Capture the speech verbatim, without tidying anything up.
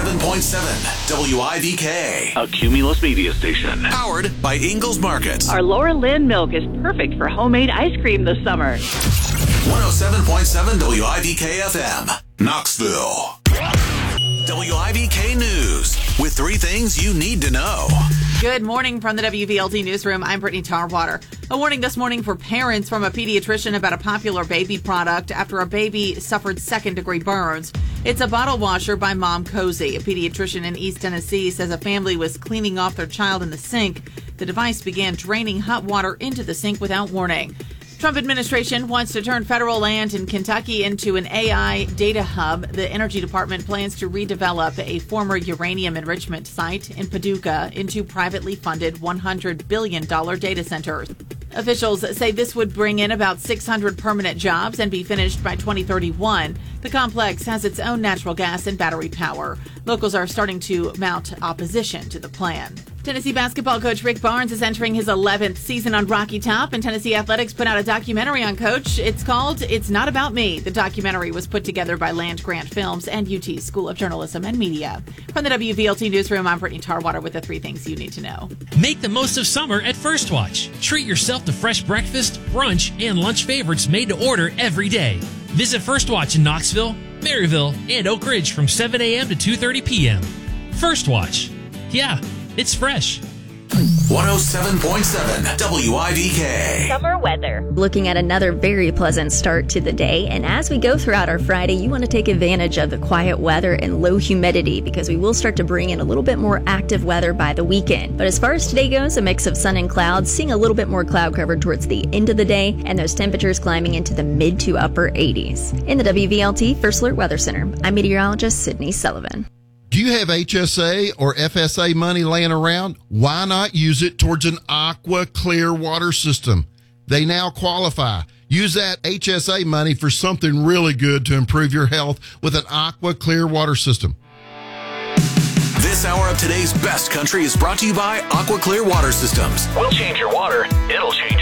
seven point seven W I V K. A Cumulus media station. Powered by Ingalls Market. Our Laura Lynn milk is perfect for homemade ice cream this summer. one oh seven point seven W I V K F M, Knoxville. W I V K News with three things you need to know. Good morning from the W V L T Newsroom. I'm Brittany Tarwater. A warning this morning for parents from a pediatrician about a popular baby product after a baby suffered second-degree burns. It's a bottle washer by Mom Cozy. A pediatrician in East Tennessee says a family was cleaning off their child in the sink. The device began draining hot water into the sink without warning. Trump administration wants to turn federal land in Kentucky into an A I data hub. The Energy Department plans to redevelop a former uranium enrichment site in Paducah into privately funded one hundred billion dollars data centers. Officials say this would bring in about six hundred permanent jobs and be finished by twenty thirty-one. The complex has its own natural gas and battery power. Locals are starting to mount opposition to the plan. Tennessee basketball coach Rick Barnes is entering his eleventh season on Rocky Top, and Tennessee Athletics put out a documentary on Coach. It's called It's Not About Me. The documentary was put together by Land Grant Films and U T School of Journalism and Media. From the W V L T Newsroom, I'm Brittany Tarwater with the three things you need to know. Make the most of summer at First Watch. Treat yourself to fresh breakfast, brunch, and lunch favorites made to order every day. Visit First Watch in Knoxville, Maryville, and Oak Ridge from seven a.m. to two thirty p.m. First Watch. Yeah, it's fresh. one oh seven point seven W I V K. Summer weather. Looking at another very pleasant start to the day. And as we go throughout our Friday, you want to take advantage of the quiet weather and low humidity because we will start to bring in a little bit more active weather by the weekend. But as far as today goes, a mix of sun and clouds, seeing a little bit more cloud cover towards the end of the day, and those temperatures climbing into the mid to upper eighties. In the W V L T First Alert Weather Center, I'm meteorologist Sydney Sullivan. Do you have H S A or F S A money laying around? Why not use it towards an Aqua Clear water system? They now qualify. Use that H S A money for something really good to improve your health with an Aqua Clear water system. This hour of today's best country is brought to you by Aqua Clear Water Systems. We'll change your water. It'll change